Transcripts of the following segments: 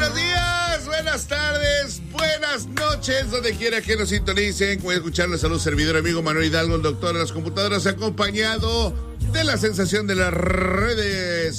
Buenos días, buenas tardes, buenas noches, donde quiera que nos sintonicen. Voy a escucharles a un servidor amigo Manuel Hidalgo, el doctor de las computadoras, acompañado de la sensación de las redes,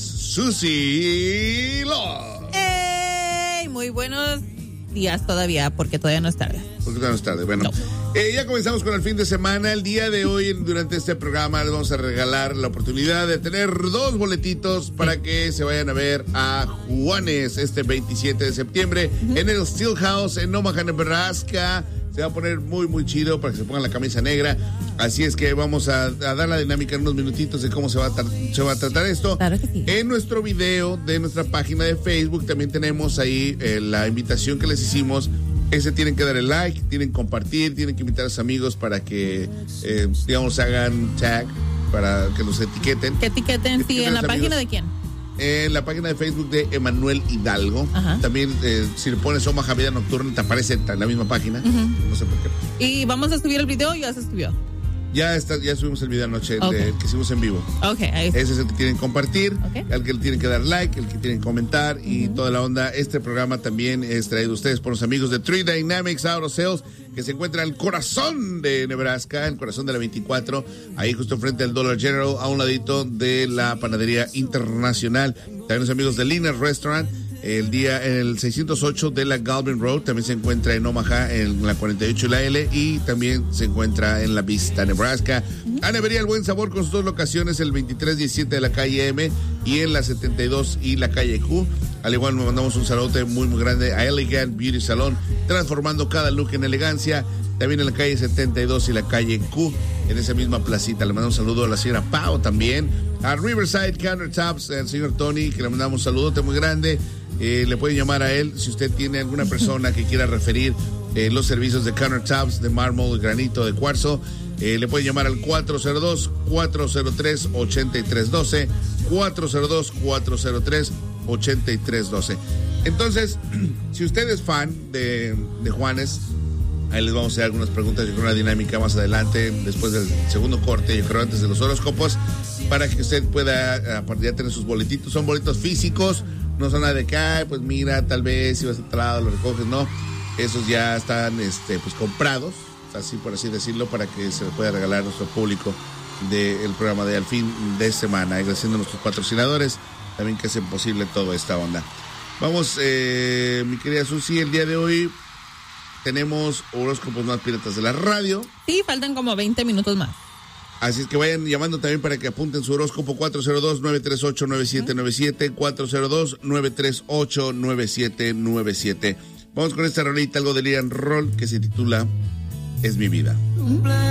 Susi Love. ¡Ey! Muy buenos días todavía, porque todavía no es tarde. Porque todavía no es tarde, bueno. No. Ya comenzamos con el fin de semana. El día de hoy, durante este programa, les vamos a regalar la oportunidad de tener 2 boletitos para que se vayan a ver a Juanes este 27 de septiembre en el Steel House en Omaha, Nebraska. Se va a poner muy, muy chido para que se pongan la camisa negra. Así es que vamos a dar la dinámica en unos minutitos de cómo se va a tratar esto. Claro que sí. En nuestro video de nuestra página de Facebook también tenemos ahí la invitación que les hicimos. Ese tienen que dar el like, tienen que compartir, tienen que invitar a sus amigos para que, digamos, hagan tag, para que los etiqueten. Que etiqueten, sí, ¿en la página de quién? En la página de Facebook de Emanuel Hidalgo. Ajá. También, si le pones Omaha Vida Nocturna, te aparece en la misma página. No sé por qué. ¿Y vamos a subir el video o ya se subió? Ya subimos el video anoche, Okay. el que hicimos en vivo. Ok, ahí está. Ese es el que tienen que compartir, Okay. el que le tienen que dar like, el que tienen que comentar y toda la onda. Este programa también es traído a ustedes por los amigos de Tree Dynamics Auto Sales, que se encuentra en el corazón de Nebraska, el corazón de la 24, ahí justo frente al Dollar General, a un ladito de la Panadería Internacional. También los amigos de Lina's Restaurant, el 608 de la Galvin Road, también se encuentra en Omaha, en la 48 y la L, y también se encuentra en La Vista, Nebraska. Nevería El Buen Sabor con sus 2 locaciones, el 2317 de la calle M y en la 72 y la calle Q. Al igual nos mandamos un saludo muy, muy grande a Elegant Beauty Salon, transformando cada look en elegancia. También en la calle 72 y la calle Q, en esa misma placita. Le mandamos un saludo a la señora Pau también. A Riverside Countertops, al señor Tony, que le mandamos un saludote muy grande. Le pueden llamar a él si usted tiene alguna persona que quiera referir los servicios de countertops, de mármol, de granito, de cuarzo. Le pueden llamar al 402-403-8312, 402-403-8312. Entonces, si usted es fan de Juanes, ahí les vamos a hacer algunas preguntas, yo creo una dinámica más adelante, después del segundo corte, yo creo antes de los horóscopos, para que usted pueda ya tener sus boletitos. Son boletos físicos, no son nada de que, pues mira, tal vez si vas a otro lado lo recoges, no. Esos ya están pues comprados, así por así decirlo, para que se les pueda regalar a nuestro público del programa de Al Fin de Semana, agradeciendo a nuestros patrocinadores también que hacen posible toda esta onda. Vamos, mi querida Susi, el día de hoy tenemos horóscopos más piratas de la radio. Sí, faltan como 20 minutos más. Así es que vayan llamando también para que apunten su horóscopo 402-938-9797, 402-938-9797. Vamos con esta rolita, algo de Lian Roll, que se titula Es mi vida.